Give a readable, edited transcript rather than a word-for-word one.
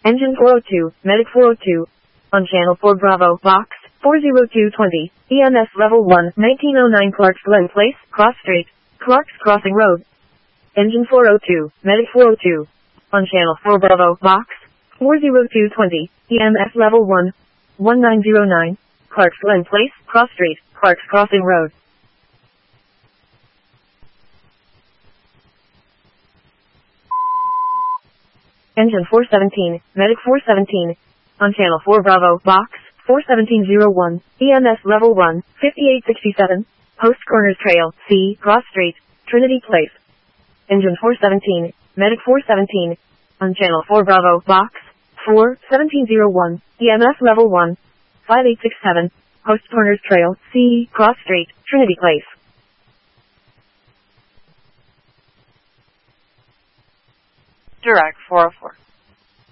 Engine 402, Medic 402. On Channel 4 Bravo, Box 40220. EMS Level 1, 1909 Clarks Glen Place, Cross Street, Clarks Crossing Road. Engine 402, Medic 402. On Channel 4 Bravo, Box 40220. EMS Level 1, 1909. Clarks Glen Place, Cross Street, Clarks Crossing Road. Engine 417, Medic 417. On Channel 4 Bravo, Box 41701. EMS Level 1, 5867. Post Corners Trail, C, Cross Street, Trinity Place. Engine 417, Medic 417. On Channel 4 Bravo, Box 41701. EMS Level 1, 5867. Post Corners Trail, C, Cross Street, Trinity Place. Direct 404.